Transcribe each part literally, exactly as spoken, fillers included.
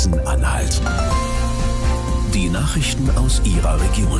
Sachsen-Anhalt. Die Nachrichten aus Ihrer Region.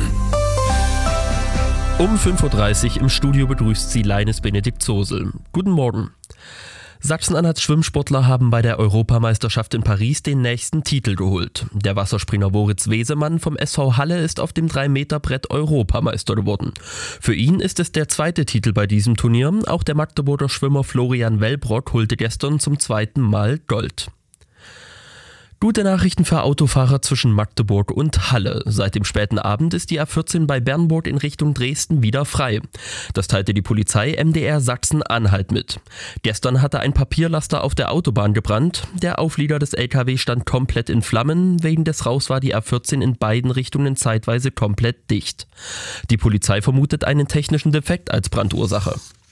Um fünf Uhr dreißig im Studio begrüßt Sie Leines Benedikt Zosel. Guten Morgen. Sachsen-Anhalts Schwimmsportler haben bei der Europameisterschaft in Paris den nächsten Titel geholt. Der Wasserspringer Moritz Wesemann vom S V Halle ist auf dem drei Meter Brett Europameister geworden. Für ihn ist es der zweite Titel bei diesem Turnier. Auch der Magdeburger Schwimmer Florian Wellbrock holte gestern zum zweiten Mal Gold. Gute Nachrichten für Autofahrer zwischen Magdeburg und Halle. Seit dem späten Abend ist die A vierzehn bei Bernburg in Richtung Dresden wieder frei. Das teilte die Polizei M D R Sachsen-Anhalt mit. Gestern hatte ein Papierlaster auf der Autobahn gebrannt. Der Auflieger des L K W stand komplett in Flammen. Wegen des Rauchs war die A vierzehn in beiden Richtungen zeitweise komplett dicht. Die Polizei vermutet einen technischen Defekt als Brandursache.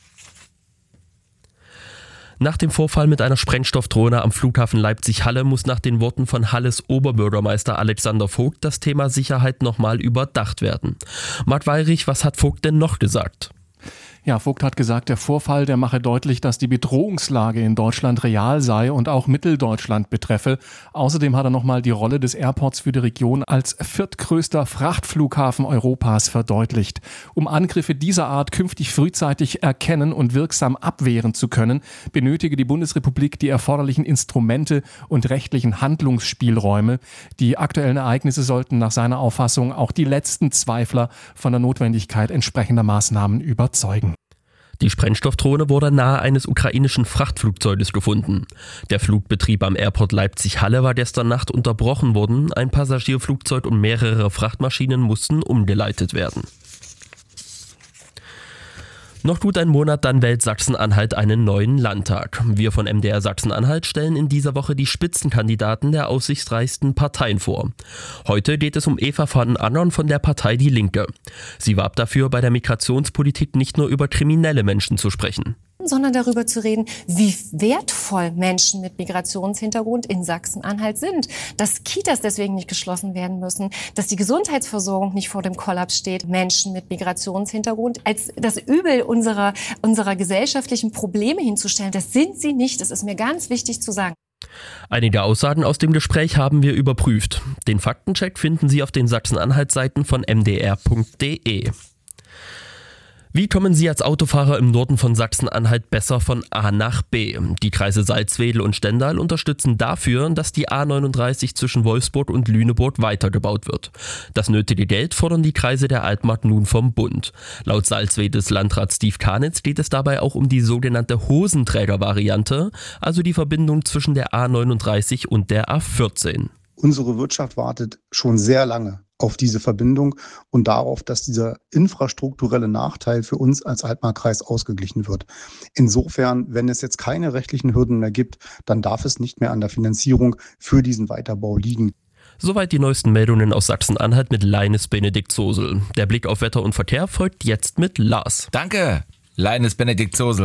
Nach dem Vorfall mit einer Sprengstoffdrohne am Flughafen Leipzig-Halle muss nach den Worten von Halles Oberbürgermeister Alexander Vogt das Thema Sicherheit nochmal überdacht werden. Marc Weyrich, was hat Vogt denn noch gesagt? Ja, Vogt hat gesagt, der Vorfall, der mache deutlich, dass die Bedrohungslage in Deutschland real sei und auch Mitteldeutschland betreffe. Außerdem hat er nochmal die Rolle des Airports für die Region als viertgrößter Frachtflughafen Europas verdeutlicht. Um Angriffe dieser Art künftig frühzeitig erkennen und wirksam abwehren zu können, benötige die Bundesrepublik die erforderlichen Instrumente und rechtlichen Handlungsspielräume. Die aktuellen Ereignisse sollten nach seiner Auffassung auch die letzten Zweifler von der Notwendigkeit entsprechender Maßnahmen überzeugen. Die Sprengstoffdrohne wurde nahe eines ukrainischen Frachtflugzeuges gefunden. Der Flugbetrieb am Airport Leipzig-Halle war gestern Nacht unterbrochen worden. Ein Passagierflugzeug und mehrere Frachtmaschinen mussten umgeleitet werden. Noch gut ein Monat, dann wählt Sachsen-Anhalt einen neuen Landtag. Wir von M D R Sachsen-Anhalt stellen in dieser Woche die Spitzenkandidaten der aussichtsreichsten Parteien vor. Heute geht es um Eva von Annern von der Partei Die Linke. Sie warb dafür, bei der Migrationspolitik nicht nur über kriminelle Menschen zu sprechen, sondern darüber zu reden, wie wertvoll Menschen mit Migrationshintergrund in Sachsen-Anhalt sind. Dass Kitas deswegen nicht geschlossen werden müssen, dass die Gesundheitsversorgung nicht vor dem Kollaps steht. Menschen mit Migrationshintergrund als das Übel unserer, unserer gesellschaftlichen Probleme hinzustellen, das sind sie nicht. Das ist mir ganz wichtig zu sagen. Einige Aussagen aus dem Gespräch haben wir überprüft. Den Faktencheck finden Sie auf den Sachsen-Anhalt-Seiten von m d r punkt d e. Wie kommen Sie als Autofahrer im Norden von Sachsen-Anhalt besser von A nach B? Die Kreise Salzwedel und Stendal unterstützen dafür, dass die A neununddreißig zwischen Wolfsburg und Lüneburg weitergebaut wird. Das nötige Geld fordern die Kreise der Altmark nun vom Bund. Laut Salzwedels Landrat Steve Karnitz geht es dabei auch um die sogenannte Hosenträger-Variante, also die Verbindung zwischen der A neununddreißig und der A vierzehn. Unsere Wirtschaft wartet schon sehr lange auf diese Verbindung und darauf, dass dieser infrastrukturelle Nachteil für uns als Altmarkkreis ausgeglichen wird. Insofern, wenn es jetzt keine rechtlichen Hürden mehr gibt, dann darf es nicht mehr an der Finanzierung für diesen Weiterbau liegen. Soweit die neuesten Meldungen aus Sachsen-Anhalt mit Leines Benedikt Zosel. Der Blick auf Wetter und Verkehr folgt jetzt mit Lars. Danke, Leines Benedikt Zosel.